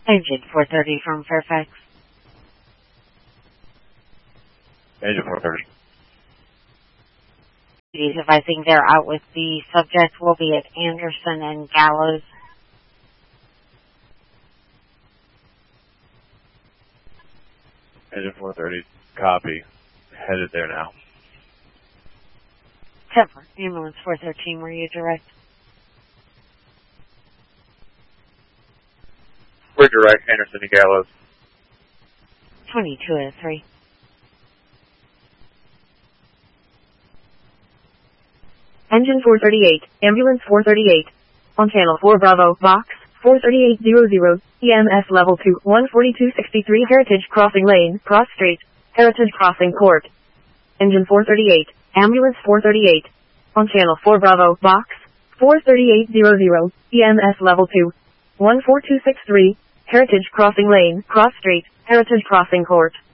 Engine 430 from Fairfax. Engine 430. Advising they're out with the subject will be at Anderson and Gallows. Engine 430, copy. Headed there now. 10 Ambulance 413, were you direct? We're direct, Anderson and Gallows. 22 at 3. Engine 438, Ambulance 438. On Channel 4 Bravo, Box 43800, EMS Level 2, 14263 Heritage Crossing Lane, Cross Street, Heritage Crossing Court. Engine 438, Ambulance 438. On Channel 4 Bravo, Box 43800, EMS Level 2, 14263, Heritage Crossing Lane, Cross Street, Heritage Crossing Court.